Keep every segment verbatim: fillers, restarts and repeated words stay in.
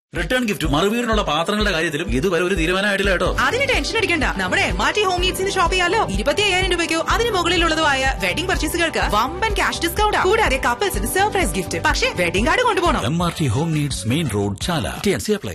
Return gift മറുവീടിനുള്ള പാത്രങ്ങളുടെ കാര്യത്തിലും ഇതുവരെ ഒരു തീരുമാനമായിട്ടില്ല കേട്ടോ. അതിന് ടെൻഷൻ അടിക്കണ്ട. നമ്മുടെ M R T home നീഡ്സിന് shop ചെയ്യാലോ. ഇരുപത്തി അയ്യായിരം രൂപയ്ക്കോ അതിന് മുകളിലുള്ളതുമായ വെഡിംഗ് പർച്ചേസുകൾക്ക് വമ്പൻ ക്യാഷ് ഡിസ്കൗണ്ട്. കൂടാതെ കപ്പിൾസിന് സർപ്രൈസ് ഗിഫ്റ്റ്. പക്ഷേ വെഡിംഗ് കാർഡ് കൊണ്ടുപോകണം. M R T home needs, main road, ചാല. T N C apply.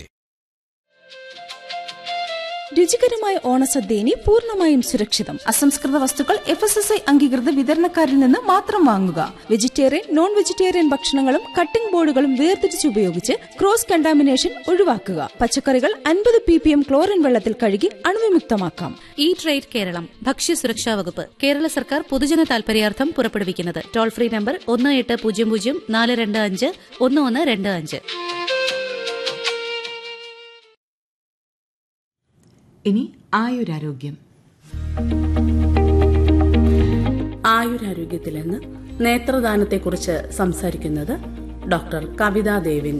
രുചികരമായ ഓണസദ്യ ഇനി പൂർണ്ണമായും സുരക്ഷിതം. അസംസ്കൃത വസ്തുക്കൾ എഫ് എസ് എസ് ഐ അംഗീകൃത വിതരണക്കാരിൽ നിന്ന് മാത്രം വാങ്ങുക. വെജിറ്റേറിയൻ, നോൺ വെജിറ്റേറിയൻ ഭക്ഷണങ്ങളും കട്ടിംഗ് ബോർഡുകളും വേർതിരിച്ച് ഉപയോഗിച്ച് ക്രോസ് കണ്ടാമിനേഷൻ ഒഴിവാക്കുക. പച്ചക്കറികൾ അൻപത് പി പി എം ക്ലോറിൻ വെള്ളത്തിൽ കഴുകി അണുവിമുക്തമാക്കാം. ഈ ട്രേഡ് കേരളം ഭക്ഷ്യസുരക്ഷാ വകുപ്പ് കേരള സർക്കാർ പൊതുജന താൽപര്യാർത്ഥം പുറപ്പെടുവിക്കുന്നത്. ടോൾ ഫ്രീ നമ്പർ ഒന്ന് എട്ട് പൂജ്യം പൂജ്യം നാല് രണ്ട് അഞ്ച് ഒന്ന് ഒന്ന് രണ്ട് അഞ്ച്. ഇനി ആയുരാരോഗ്യം. ആയുരാരോഗ്യത്തിൽ നിന്ന് നേത്രദാനത്തെക്കുറിച്ച് സംസാരിക്കുന്നത് ഡോക്ടർ കവിതാ ദേവിൻ.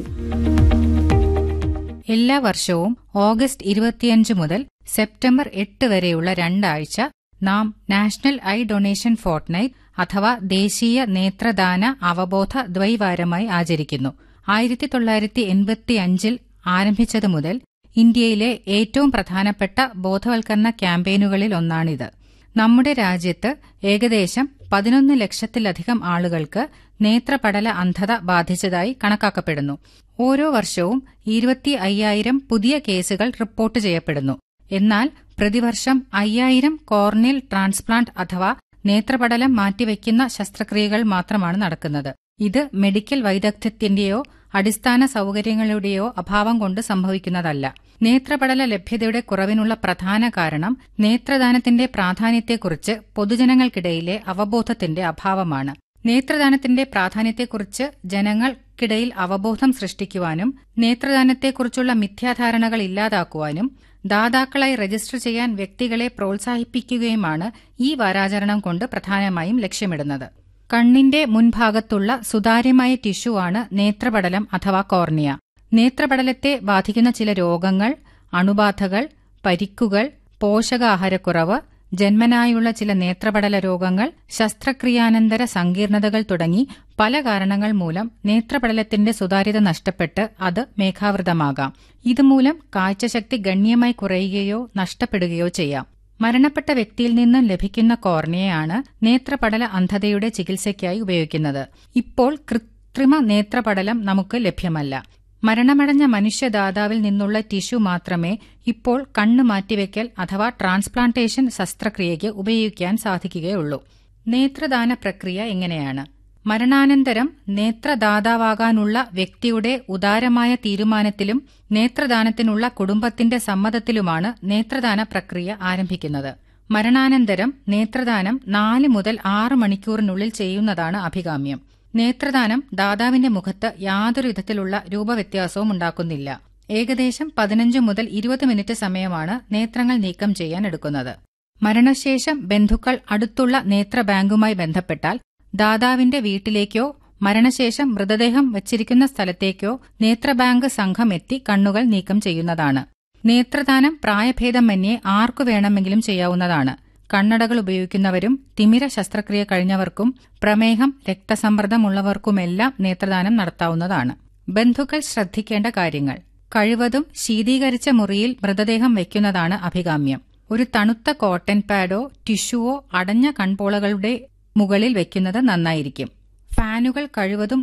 എല്ലാ വർഷവും ഓഗസ്റ്റ് ഇരുപത്തിയഞ്ച് മുതൽ സെപ്റ്റംബർ എട്ട് വരെയുള്ള രണ്ടാഴ്ച നാം നാഷണൽ ഐ ഡൊണേഷൻ ഫോർട്ട്നൈറ്റ് അഥവാ ദേശീയ നേത്രദാന അവബോധ ദ്വൈവാരമായി ആചരിക്കുന്നു. ആയിരത്തി തൊള്ളായിരത്തി എൺപത്തിയഞ്ചിൽ ആരംഭിച്ചതു മുതൽ ഇന്ത്യയിലെ ഏറ്റവും പ്രധാനപ്പെട്ട ബോധവൽക്കരണ ക്യാമ്പയിനുകളിൽ ഒന്നാണിത്. നമ്മുടെ രാജ്യത്ത് ഏകദേശം പതിനൊന്ന് ലക്ഷത്തിലധികം ആളുകൾക്ക് നേത്രപടല അന്ധത ബാധിച്ചതായി കണക്കാക്കപ്പെടുന്നു. ഓരോ വർഷവും ഇരുപത്തി അയ്യായിരം പുതിയ കേസുകൾ റിപ്പോർട്ട് ചെയ്യപ്പെടുന്നു. എന്നാൽ പ്രതിവർഷം അയ്യായിരം കോർണിയൽ ട്രാൻസ്പ്ലാന്റ് അഥവാ നേത്രപടലം മാറ്റിവെക്കുന്ന ശസ്ത്രക്രിയകൾ മാത്രമാണ് നടക്കുന്നത്. ഇത് മെഡിക്കൽ വൈദഗ്ധ്യത്തിന്റെയോ അടിസ്ഥാന സൌകര്യങ്ങളുടെയോ അഭാവം കൊണ്ട് സംഭവിക്കുന്നതല്ല. നേത്രപടല ലഭ്യതയുടെ കുറവിനുള്ള പ്രധാന കാരണം നേത്രദാനത്തിന്റെ പ്രാധാന്യത്തെക്കുറിച്ച് പൊതുജനങ്ങൾക്കിടയിലെ അവബോധത്തിന്റെ അഭാവമാണ്. നേത്രദാനത്തിന്റെ പ്രാധാന്യത്തെക്കുറിച്ച് ജനങ്ങൾക്കിടയിൽ അവബോധം സൃഷ്ടിക്കുവാനും നേത്രദാനത്തെക്കുറിച്ചുള്ള മിഥ്യാധാരണകൾ ഇല്ലാതാക്കുവാനും ദാതാക്കളായി രജിസ്റ്റർ ചെയ്യാൻ വ്യക്തികളെ പ്രോത്സാഹിപ്പിക്കുകയുമാണ് ഈ വാരാചരണം കൊണ്ട് പ്രധാനമായും ലക്ഷ്യമിടുന്നത്. കണ്ണിന്റെ മുൻഭാഗത്തുള്ള സുതാര്യമായ ടിഷ്യൂവാണ് നേത്രപടലം അഥവാ കോർണിയ. നേത്രപടലത്തെ ബാധിക്കുന്ന ചില രോഗങ്ങൾ, അണുബാധകൾ, പരിക്കുകൾ, പോഷകാഹാരക്കുറവ്, ജന്മനായുള്ള ചില നേത്രപടല രോഗങ്ങൾ, ശസ്ത്രക്രിയാനന്തര സങ്കീർണതകൾ തുടങ്ങി പല കാരണങ്ങൾ മൂലം നേത്രപടലത്തിന്റെ സുതാര്യത നഷ്ടപ്പെട്ട് അത് മേഘാവൃതമാകാം. ഇതുമൂലം കാഴ്ചശക്തി ഗണ്യമായി കുറയുകയോ നഷ്ടപ്പെടുകയോ ചെയ്യാം. മരണപ്പെട്ട വ്യക്തിയിൽ നിന്നും ലഭിക്കുന്ന കോർണിയയാണ് നേത്രപടല അന്ധതയുടെ ചികിത്സയ്ക്കായി ഉപയോഗിക്കുന്നത്. ഇപ്പോൾ കൃത്രിമ നേത്രപടലം നമുക്ക് ലഭ്യമല്ല. മരണമടഞ്ഞ മനുഷ്യദാതാവിൽ നിന്നുള്ള ടിഷ്യൂ മാത്രമേ ഇപ്പോൾ കണ്ണ് മാറ്റിവെക്കൽ അഥവാ ട്രാൻസ്പ്ലാന്റേഷൻ ശസ്ത്രക്രിയയ്ക്ക് ഉപയോഗിക്കാൻ സാധിക്കുകയുള്ളൂ. നേത്രദാന പ്രക്രിയ എങ്ങനെയാണ്? മരണാനന്തരം നേത്രദാതാവാകാനുള്ള വ്യക്തിയുടെ ഉദാരമായ തീരുമാനത്തിലും നേത്രദാനത്തിനുള്ള കുടുംബത്തിന്റെ സമ്മതത്തിലുമാണ് നേത്രദാന പ്രക്രിയ ആരംഭിക്കുന്നത്. മരണാനന്തരം നേത്രദാനം നാല് മുതൽ ആറ് മണിക്കൂറിനുള്ളിൽ ചെയ്യുന്നതാണ് അഭികാമ്യം. നേത്രദാനം ദാതാവിന്റെ മുഖത്ത് യാതൊരു വിധത്തിലുള്ള രൂപവ്യത്യാസവും ഉണ്ടാക്കുന്നില്ല. ഏകദേശം പതിനഞ്ച് മുതൽ ഇരുപത് മിനിറ്റ് സമയമാണ് നേത്രങ്ങൾ നീക്കം ചെയ്യാൻ എടുക്കുന്നത്. മരണശേഷം ബന്ധുക്കൾ അടുത്തുള്ള നേത്രബാങ്കുമായി ബന്ധപ്പെട്ടാൽ ദാതാവിന്റെ വീട്ടിലേക്കോ മരണശേഷം മൃതദേഹം വച്ചിരിക്കുന്ന സ്ഥലത്തേക്കോ നേത്രബാങ്ക് സംഘം എത്തി കണ്ണുകൾ നീക്കം ചെയ്യുന്നതാണ്. നേത്രദാനം പ്രായഭേദമന്യേ ആർക്കു വേണമെങ്കിലും ചെയ്യാവുന്നതാണ്. കണ്ണടകൾ ഉപയോഗിക്കുന്നവരും തിമിര ശസ്ത്രക്രിയ കഴിഞ്ഞവർക്കും പ്രമേഹം, രക്തസമ്മർദ്ദമുള്ളവർക്കുമെല്ലാം നേത്രദാനം നടത്താവുന്നതാണ്. ബന്ധുക്കൾ ശ്രദ്ധിക്കേണ്ട കാര്യങ്ങൾ: കഴിവതും ശീതീകരിച്ച മുറിയിൽ മൃതദേഹം വയ്ക്കുന്നതാണ് അഭികാമ്യം. ഒരു തണുത്ത കോട്ടൺ പാഡോ ടിഷ്യൂവോ അടഞ്ഞ കൺപോളകളുടെ മുകളിൽ വയ്ക്കുന്നത് നന്നായിരിക്കും. ഫാനുകൾ കഴിവതും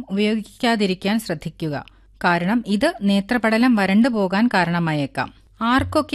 ഉപയോഗിക്കാതിരിക്കാൻ ശ്രദ്ധിക്കുക. കാരണം ഇത് നേത്രപടലം വരണ്ടുപോകാൻ കാരണമായേക്കാം. ആർക്കൊക്കെ